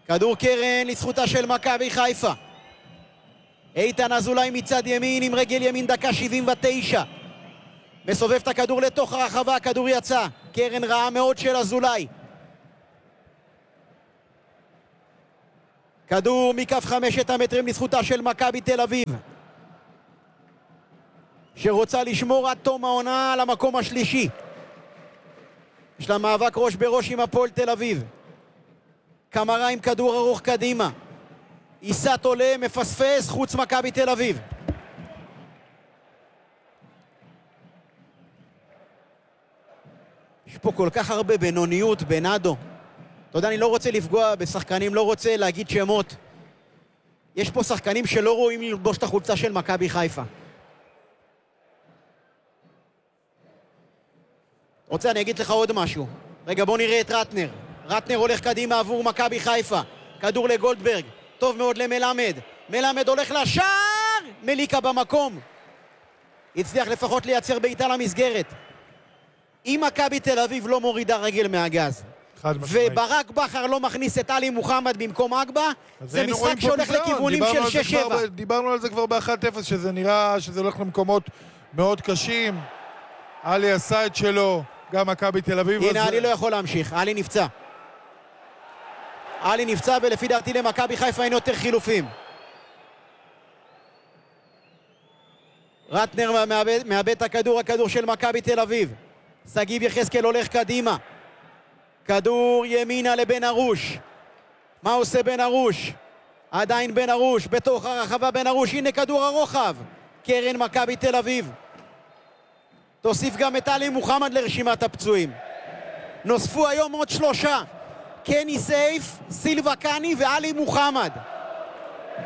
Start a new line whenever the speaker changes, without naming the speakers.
כדור קרן לזכותה של מכבי חיפה. איתן אזולאי מצד ימין עם רגל ימין, דקה 79. מסובב את הכדור לתוך הרחבה, הכדור יצא. קרן רעה מאוד של אזולאי. כדור מכף 5 המטרים לזכותה של מכבי תל אביב, שרוצה לשמור עד תום העונה על המקום השלישי. יש לה מאבק ראש בראש עם הפועל תל אביב. קמרה עם כדור ארוך קדימה. איסת עולה, מפספס, חוץ מכבי תל אביב. יש פה כל כך הרבה בינוניות, בנאדו. אתה יודע, אני לא רוצה לפגוע בשחקנים, לא רוצה להגיד שמות. יש פה שחקנים שלא רואים ללבוש את החולצה של מכבי חיפה. רוצה, אני אגיד לך עוד משהו. רגע, בוא נראה את רטנר. רטנר הולך קדימה עבור מכבי חיפה. כדור לגולדברג. טוב מאוד למלמד. מלמד הולך לשער! מליקה במקום. הצליח לפחות לייצר בעיטה למסגרת. אם מכבי תל אביב לא מורידה רגל מהגז, וברק בכר לא מכניס את עלי מוחמד במקום אגבה, זה משחק שהולך לכיוונים של 6-7.
דיברנו על זה כבר ב-1-0, שזה נראה שזה הולך למקומות מאוד קשים. עלי עשה את שלו, גם מכבי תל אביב.
הנה, עלי לא יכול להמשיך, עלי נפצע. עלי נפצע, ולפי דעתי למכבי חיפה אין יותר חילופים. רטנר מאבד את הכדור של מכבי תל אביב. סגיב יחזקאל הולך קדימה. כדור ימינה לבן ארוש. מה עושה בן ארוש? עדיין בן ארוש, בתוך הרחבה בן ארוש. הנה כדור הרוחב. קרן מכבי תל אביב. תוסיף גם את עלי מוחמד לרשימת הפצועים. נוספו היום עוד 3. קני סייף, סילבה קני ועלי מוחמד.